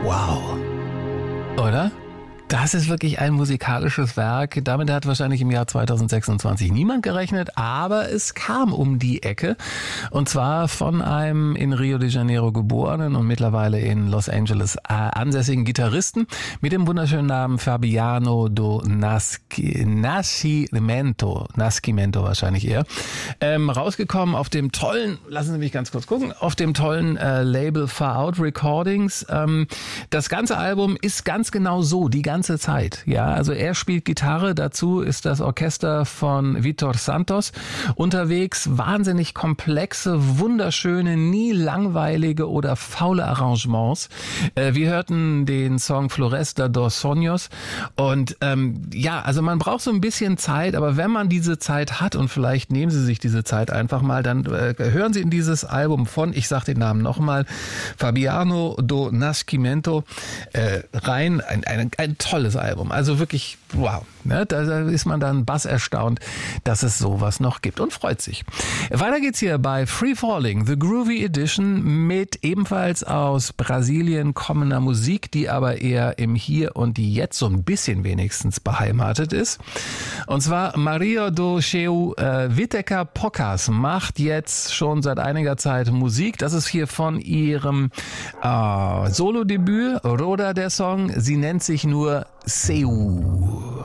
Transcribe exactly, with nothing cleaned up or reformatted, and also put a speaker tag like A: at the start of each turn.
A: Wow. Oder? Das ist wirklich ein musikalisches Werk. Damit hat wahrscheinlich im Jahr zweitausendsechsundzwanzig niemand gerechnet, aber es kam um die Ecke. Und zwar von einem in Rio de Janeiro geborenen und mittlerweile in Los Angeles äh, ansässigen Gitarristen mit dem wunderschönen Namen Fabiano do Nasci, Nascimento, Nascimento wahrscheinlich eher. Ähm, rausgekommen auf dem tollen, lassen Sie mich ganz kurz gucken, auf dem tollen äh, Label Far Out Recordings. Ähm, das ganze Album ist ganz genau so, die ganze Zeit. Ja, also er spielt Gitarre, dazu ist das Orchester von Vitor Santos unterwegs. Wahnsinnig komplexe, wunderschöne, nie langweilige oder faule Arrangements. Äh, wir hörten den Song Floresta dos Sonhos und ähm, ja, also man braucht so ein bisschen Zeit, aber wenn man diese Zeit hat und vielleicht nehmen Sie sich diese Zeit einfach mal, dann äh, hören Sie in dieses Album von, ich sage den Namen nochmal, Fabiano do Nascimento äh, rein. Ein, ein, ein tolles Album, also wirklich wow, ne? Da ist man dann bass erstaunt, dass es sowas noch gibt und freut sich. Weiter geht's hier bei Free Falling, The Groovy Edition mit ebenfalls aus Brasilien kommender Musik, die aber eher im Hier und Jetzt so ein bisschen wenigstens beheimatet ist. Und zwar Maria do Cheu äh, Witeka Pocas macht jetzt schon seit einiger Zeit Musik. Das ist hier von ihrem äh, Solo-Debüt, Roda der Song. Sie nennt sich nur Seu.